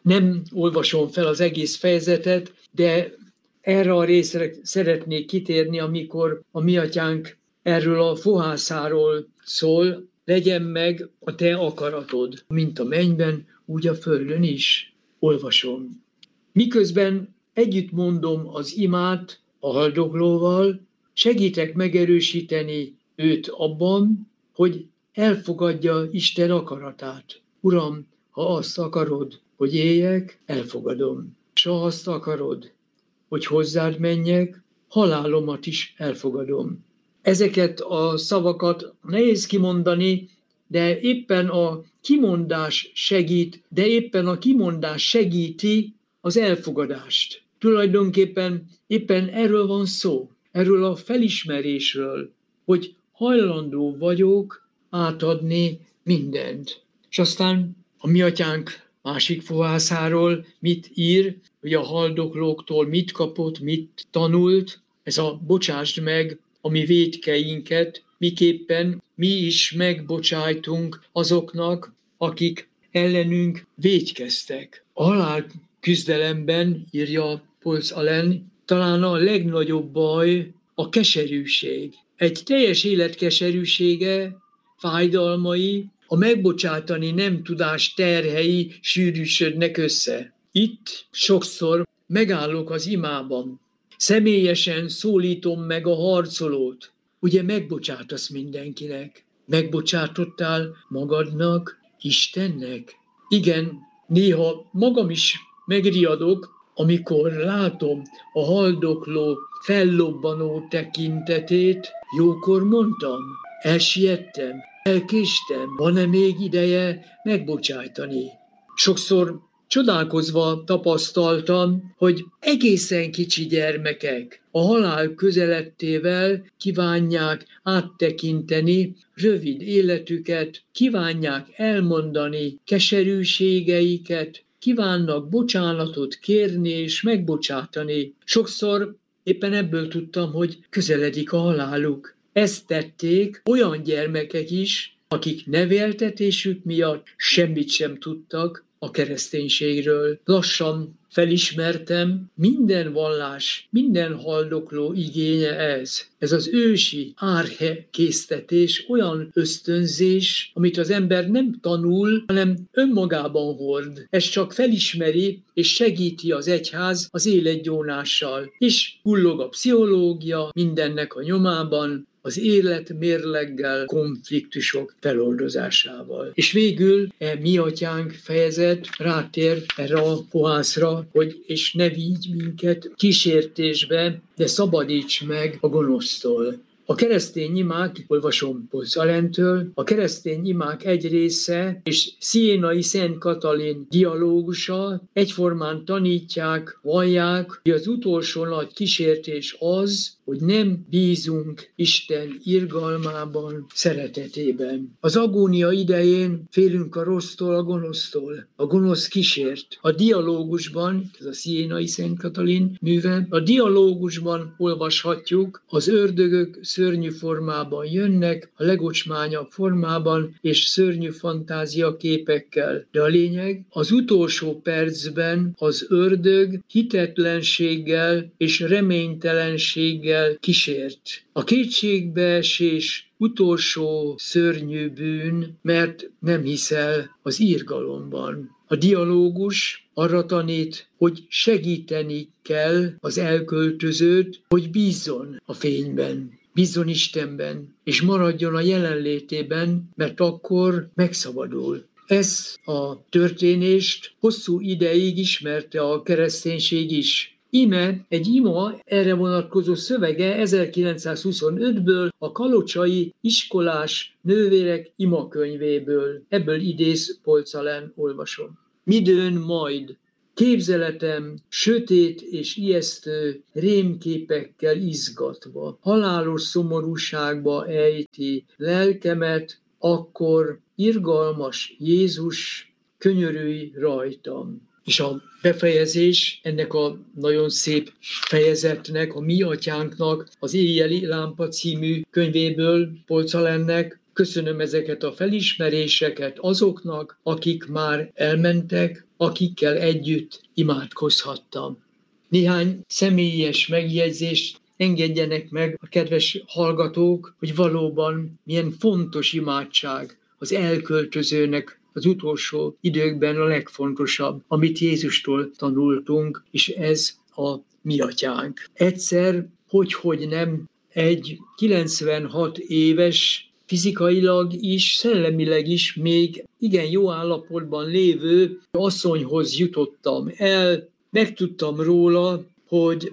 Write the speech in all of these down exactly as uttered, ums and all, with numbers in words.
Nem olvasom fel az egész fejezetet, de erre a részre szeretnék kitérni, amikor a mi atyánk erről a fohászáról szól, legyen meg a te akaratod, mint a mennyben, úgy a földön is. Olvasom. Miközben együtt mondom az imát a haldoklóval, segítek megerősíteni őt abban, hogy elfogadja Isten akaratát. Uram, ha azt akarod, hogy éljek, elfogadom. S ha azt akarod, hogy hozzád menjek, halálomat is elfogadom. Ezeket a szavakat nehéz kimondani, de éppen a kimondás segít, de éppen a kimondás segíti az elfogadást. Tulajdonképpen éppen erről van szó, erről a felismerésről, hogy hajlandó vagyok átadni mindent. És aztán a mi atyánk másik fohászáról mit ír, hogy a haldoklóktól mit kapott, mit tanult, ez a bocsásd meg a mi vétkeinket, miképpen mi is megbocsájtunk azoknak, akik ellenünk vétkeztek. A halál küzdelemben, írja Polc Allen, talán a legnagyobb baj a keserűség. Egy teljes élet keserűsége, fájdalmai, a megbocsátani nem tudás terhei sűrűsödnek össze. Itt sokszor megállok az imában. Személyesen szólítom meg a harcolót. Ugye megbocsátasz mindenkinek? Megbocsátottál magadnak, Istennek? Igen, néha magam is megriadok, amikor látom a haldokló fellobbanó tekintetét. Jókor mondtam, elsiettem, elkéstem, van-e még ideje megbocsájtani? Sokszor csodálkozva tapasztaltam, hogy egészen kicsi gyermekek a halál közelettével kívánják áttekinteni rövid életüket, kívánják elmondani keserűségeiket, kívánnak bocsánatot kérni és megbocsátani. Sokszor éppen ebből tudtam, hogy közeledik a haláluk. Ezt tették olyan gyermekek is, akik neveltetésük miatt semmit sem tudtak a kereszténységről. Lassan felismertem, minden vallás, minden haldokló igénye ez. Ez az ősi árhe késztetés, olyan ösztönzés, amit az ember nem tanul, hanem önmagában hord. Ez csak felismeri és segíti az egyház az életgyónással. És hullog a pszichológia mindennek a nyomában, az életmérleggel, konfliktusok feloldozásával. És végül e mi atyánk fejezet rátér erre a fohászra, hogy és ne vigy minket kísértésbe, de szabadíts meg a gonosztól. A keresztény imák, olvasom Polc Allentől, a keresztény imák egy része és Sziénai Szent Katalin dialógusa egyformán tanítják, vallják, hogy az utolsó nagy kísértés az, hogy nem bízunk Isten irgalmában, szeretetében. Az agónia idején félünk a rossztól, a gonosztól. A gonosz kísért. A dialógusban, ez a Sziénai Szent Katalin műve, a dialógusban olvashatjuk, az ördögök szörnyű formában jönnek, a legocsmányabb formában és szörnyű fantázia képekkel. De a lényeg, az utolsó percben az ördög hitetlenséggel és reménytelenséggel kísért. A kétségbeesés utolsó szörnyű bűn, mert nem hiszel az irgalomban. A dialógus arra tanít, hogy segíteni kell az elköltözőt, hogy bízzon a fényben, bízzon Istenben, és maradjon a jelenlétében, mert akkor megszabadul. Ezt a történést hosszú ideig ismerte a kereszténység is. Íme egy ima erre vonatkozó szövege ezerkilencszázhuszonötből, a kalocsai iskolás nővérek imakönyvéből. Ebből idéz Polc Allen, olvasom. Midőn majd képzeletem sötét és ijesztő rémképekkel izgatva, halálos szomorúságba ejti lelkemet, akkor irgalmas Jézus, könyörülj rajtam. És a befejezés ennek a nagyon szép fejezetnek, a Mi Atyánknak, az Éjjeli Lámpa című könyvéből, Polc Allennek. Köszönöm ezeket a felismeréseket azoknak, akik már elmentek, akikkel együtt imádkozhattam. Néhány személyes megjegyzést engedjenek meg a kedves hallgatók, hogy valóban milyen fontos imádság az elköltözőnek az utolsó időkben a legfontosabb, amit Jézustól tanultunk, és ez a mi atyánk. Egyszer, hogy-hogy nem, egy kilencvenhat éves, fizikailag is, szellemileg is még igen jó állapotban lévő asszonyhoz jutottam el. Megtudtam róla, hogy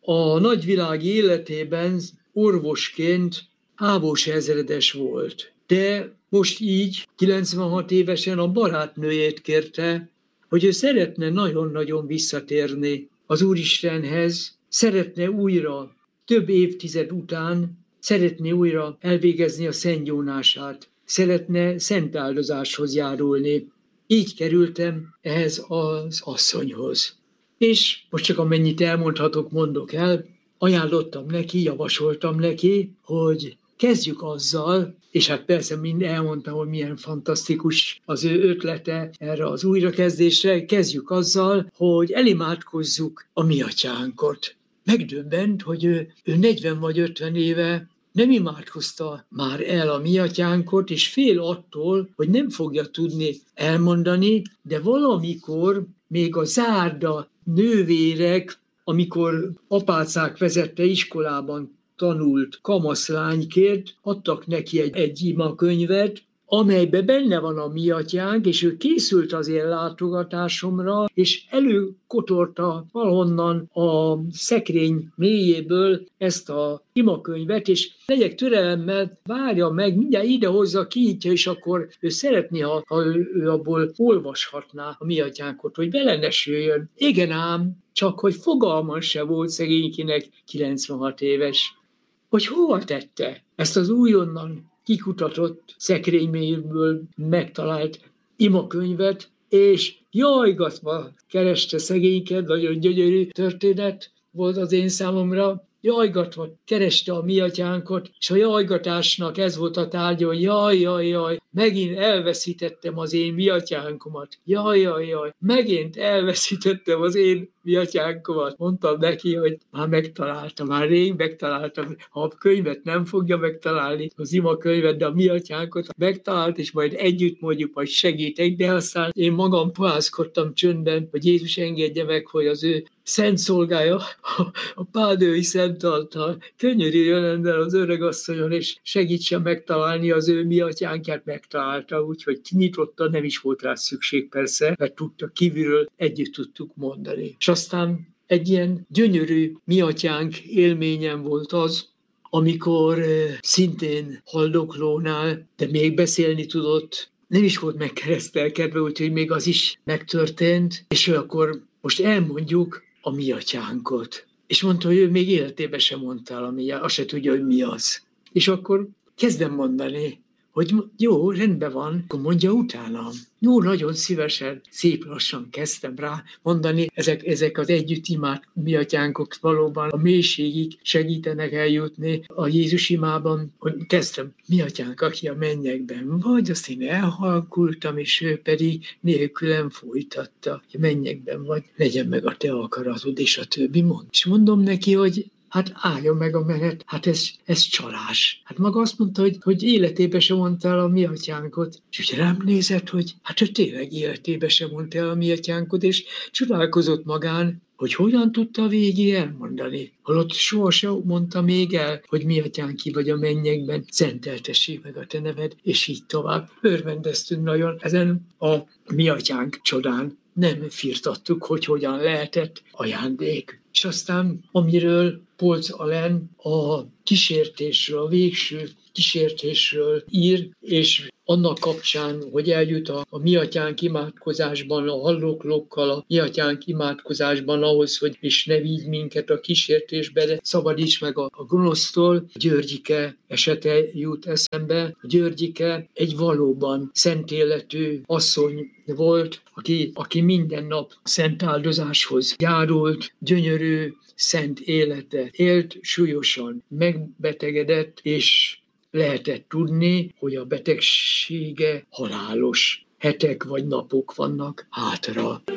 a nagyvilág életében orvosként ávós ezredes volt. De most így, kilencvenhat évesen a barátnőjét kérte, hogy ő szeretne nagyon-nagyon visszatérni az Úristenhez, szeretne újra, több évtized után, szeretné újra elvégezni a szentgyónását, szeretne szentáldozáshoz járulni. Így kerültem ehhez az asszonyhoz. És most csak amennyit elmondhatok, mondok el, ajánlottam neki, javasoltam neki, hogy kezdjük azzal, és hát persze mind elmondtam, hogy milyen fantasztikus az ő ötlete erre az újrakezdésre, kezdjük azzal, hogy elimádkozzuk a mi atyánkot. Megdöbbent, hogy ő, ő negyven vagy ötven éve nem imádkozta már el a mi atyánkot, és fél attól, hogy nem fogja tudni elmondani, de valamikor még a zárda nővérek, amikor apácák vezette iskolában tanult kamaszlánykért, adtak neki egy, egy imakönyvet, amelyben benne van a mi atyánk, és ő készült az én látogatásomra, és előkotorta valahonnan a szekrény mélyéből ezt a imakönyvet, és legyek türelemmel, várja meg, mindjárt idehozza, kinyitja, és akkor ő szeretné, ha, ha ő, ő abból olvashatná a mi atyánkot, hogy bele ne süljön. Igen ám, csak hogy fogalma se volt szegénykinek, kilencvenhat éves, hogy hova tette ezt az újonnan kikutatott szekrénymélyből megtalált imakönyvet, és jajgatva kereste szegényket, nagyon gyönyörű történet volt az én számomra, jajgatva kereste a mi atyánkot, és a jajgatásnak ez volt a tárgya, hogy jaj, jaj, jaj, megint elveszítettem az én mi atyánkomat. Jaj, jaj, jaj, megint elveszítettem az én mi atyánkomat. Mondtam neki, hogy már megtaláltam, már rég megtaláltam. Ha a könyvet nem fogja megtalálni, az ima könyvet, de a mi atyánkot megtalált, és majd együtt mondjuk, majd segítek, de aztán én magam pohászkodtam csöndben, hogy Jézus engedje meg, hogy az ő szent szolgája, a pádői szent altar könyörüljön ennél az öregasszonyon, és segítsen megtalálni az ő mi atyánkját, megtalálta, úgyhogy kinyitotta, nem is volt rá szükség persze, mert tudta, kívülről együtt tudtuk mondani. És aztán egy ilyen gyönyörű mi atyánk élményem volt az, amikor szintén haldoklónál, de még beszélni tudott, nem is volt megkeresztelkedve, úgyhogy még az is megtörtént, és akkor most elmondjuk a mi atyánkot. És mondta, hogy ő még életében sem mondta el, ami, azt se tudja, hogy mi az. És akkor kezdem mondani, hogy jó, rendben van, akkor mondja utána. Jó, nagyon szívesen, szép lassan kezdtem rá mondani, ezek, ezek az együtt imád mi atyánkok valóban a mélységig segítenek eljutni a Jézus imában, hogy kezdtem, mi atyánk, aki a mennyekben vagy, azt én elhalkultam, és ő pedig nélkülem folytatta, hogy mennyekben vagy, legyen meg a te akaratod, és a többi mond. És mondom neki, hogy hát álljon meg a menet, hát ez, ez csalás. Hát maga azt mondta, hogy, hogy életébe sem mondta el a mi atyánkot. És úgy rám nézett, hogy hát ő tényleg életébe sem mondta el a mi atyánkot, és csodálkozott magán, hogy hogyan tudta a végig elmondani. Holott sohasem mondta még el, hogy mi atyánk ki vagy a mennyekben, szenteltessék meg a te neved, és így tovább. Örvendeztünk nagyon ezen a mi atyánk csodán. Nem firtattuk, hogy hogyan lehetett ajándék. És aztán, amiről Polc Alen a kísértésről, a végső kísértésről ír, és annak kapcsán, hogy eljut a, a mi atyánk imádkozásban, a haldoklókkal, a mi atyánk imádkozásban ahhoz, hogy és ne vigy minket a kísértésbe, de szabadíts meg a, a gonosztól. Györgyike esete jut eszembe. A Györgyike egy valóban szent életű asszony volt, aki, aki minden nap szent áldozáshoz járult, gyönyörű, szent életet élt, súlyosan megbetegedett, és lehetett tudni, hogy a betegsége halálos. hetek vagy napok vannak hátra.